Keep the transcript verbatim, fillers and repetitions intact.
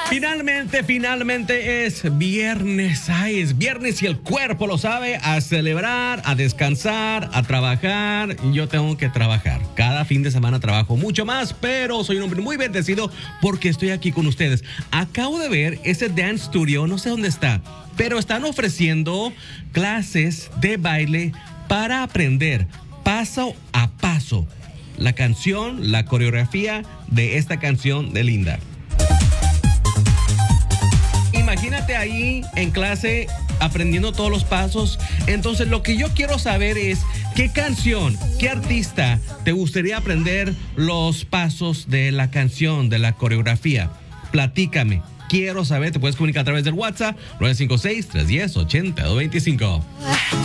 Finalmente, finalmente es viernes. Ay, es viernes y el cuerpo lo sabe. A celebrar, a descansar, a trabajar. Yo tengo que trabajar. Cada fin de semana trabajo mucho más, pero soy un hombre muy bendecido porque estoy aquí con ustedes. Acabo de ver ese Dance Studio, no sé dónde está, pero están ofreciendo clases de baile para aprender paso a paso la canción, la coreografía de esta canción de Linda. Imagínate ahí en clase aprendiendo todos los pasos. Entonces lo que yo quiero saber es qué canción, qué artista te gustaría aprender los pasos de la canción, de la coreografía. Platícame. Quiero saber, te puedes comunicar a través del WhatsApp nueve cinco seis, tres uno cero, ocho cero dos cinco.